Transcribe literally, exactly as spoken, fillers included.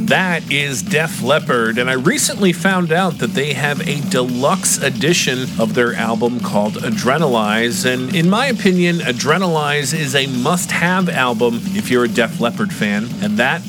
That is Def Leppard, and I recently found out that they have a deluxe edition of their album called Adrenalize, and in my opinion, Adrenalize is a must-have album if you're a Def Leppard fan, and that